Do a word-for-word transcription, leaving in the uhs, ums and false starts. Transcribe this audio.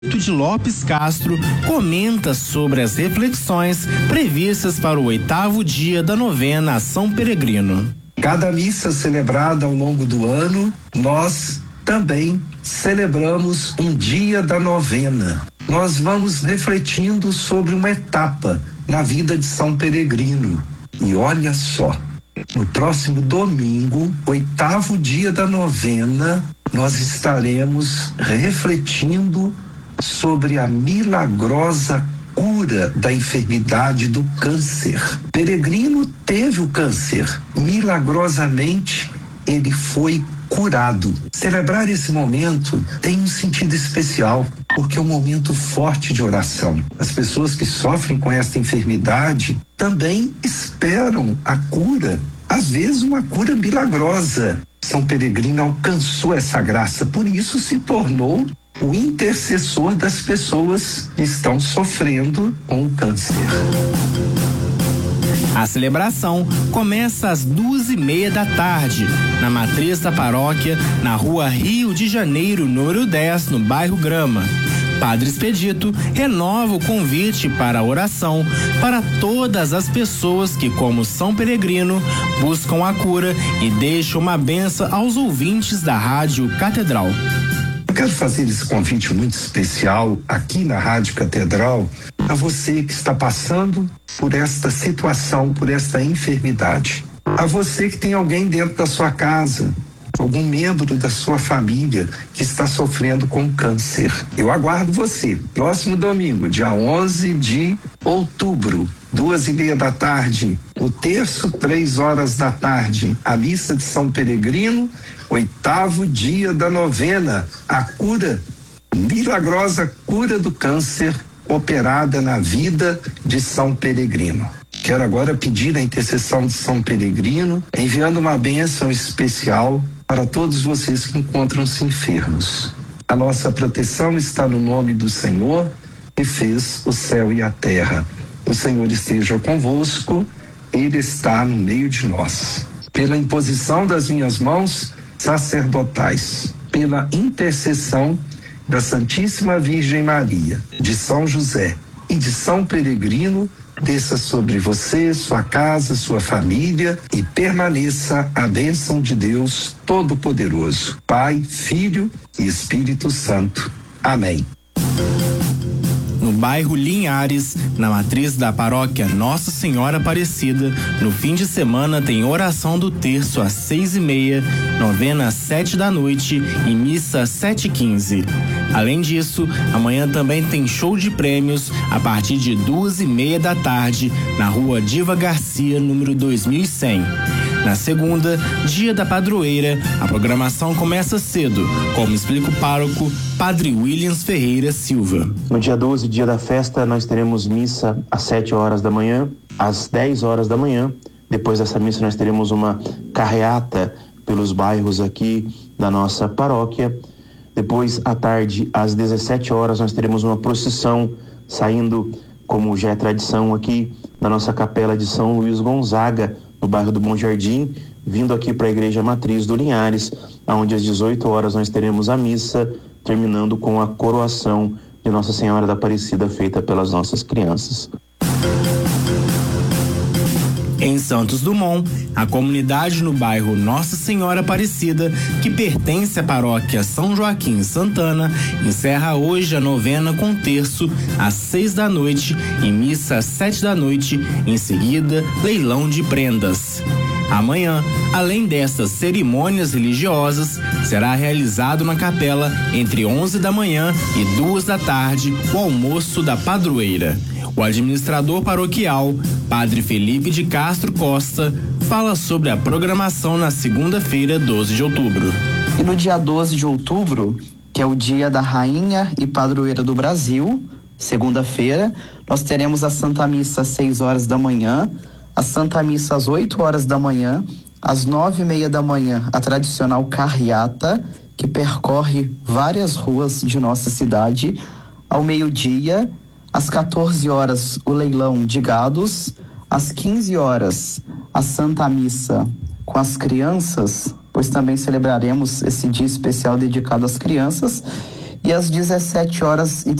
de Lopes Castro comenta sobre as reflexões previstas para o oitavo dia da novena a São Peregrino. Cada missa celebrada ao longo do ano, nós também celebramos um dia da novena. Nós vamos refletindo sobre uma etapa na vida de São Peregrino. E olha só, no próximo domingo, oitavo dia da novena, nós estaremos refletindo sobre a milagrosa cura da enfermidade do câncer. Peregrino teve o câncer, milagrosamente ele foi curado. Celebrar esse momento tem um sentido especial, porque é um momento forte de oração. As pessoas que sofrem com esta enfermidade também esperam a cura, às vezes uma cura milagrosa. São Peregrino alcançou essa graça, por isso se tornou o intercessor das pessoas que estão sofrendo com o câncer. A celebração começa às duas e meia da tarde, na matriz da paróquia, na rua Rio de Janeiro, número dez, no bairro Grama. Padre Expedito renova o convite para a oração para todas as pessoas que, como São Peregrino, buscam a cura e deixam uma bênção aos ouvintes da Rádio Catedral. Eu quero fazer esse convite muito especial aqui na Rádio Catedral a você que está passando por esta situação, por esta enfermidade. A você que tem alguém dentro da sua casa, algum membro da sua família que está sofrendo com câncer. Eu aguardo você. Próximo domingo, dia onze de outubro, duas e meia da tarde, o terço, três horas da tarde, a missa de São Peregrino, oitavo dia da novena, a cura, milagrosa cura do câncer operada na vida de São Peregrino. Quero agora pedir a intercessão de São Peregrino, enviando uma bênção especial para todos vocês que encontram-se enfermos. A nossa proteção está no nome do Senhor, que fez o céu e a terra. O Senhor esteja convosco, Ele está no meio de nós. Pela imposição das minhas mãos sacerdotais, pela intercessão da Santíssima Virgem Maria, de São José e de São Peregrino, desça sobre você, sua casa, sua família e permaneça a bênção de Deus Todo-Poderoso, Pai, Filho e Espírito Santo. Amém. No bairro Linhares, na matriz da paróquia Nossa Senhora Aparecida, no fim de semana tem oração do terço às seis e meia, novena às sete da noite e missa às sete e quinze. Além disso, amanhã também tem show de prêmios a partir de duas e meia da tarde, na rua Diva Garcia, número dois mil e cem. Na segunda, dia da padroeira, a programação começa cedo, como explica o pároco Padre Williams Ferreira Silva. No dia doze, dia da festa, nós teremos missa às sete horas da manhã, às dez horas da manhã. Depois dessa missa nós teremos uma carreata pelos bairros aqui da nossa paróquia. Depois, à tarde, às dezessete horas, nós teremos uma procissão saindo, como já é tradição aqui, da nossa capela de São Luís Gonzaga, no bairro do Bom Jardim, vindo aqui para a Igreja Matriz do Linhares, onde às dezoito horas nós teremos a missa, terminando com a coroação de Nossa Senhora da Aparecida feita pelas nossas crianças. Em Santos Dumont, a comunidade no bairro Nossa Senhora Aparecida, que pertence à paróquia São Joaquim Santana, encerra hoje a novena com terço às seis da noite e missa às sete da noite, em seguida leilão de prendas. Amanhã, além dessas cerimônias religiosas, será realizado na capela, entre onze da manhã e duas da tarde, o almoço da padroeira. O administrador paroquial, Padre Felipe de Castro Costa, fala sobre a programação na segunda-feira, doze de outubro. E no dia doze de outubro, que é o dia da Rainha e Padroeira do Brasil, segunda-feira, nós teremos a Santa Missa às seis horas da manhã, a Santa Missa às oito horas da manhã, às nove e meia da manhã, a tradicional carreata, que percorre várias ruas de nossa cidade, ao meio-dia, às quatorze horas, o leilão de gados. Às quinze horas, a Santa Missa com as crianças, pois também celebraremos esse dia especial dedicado às crianças. e às dezessete horas e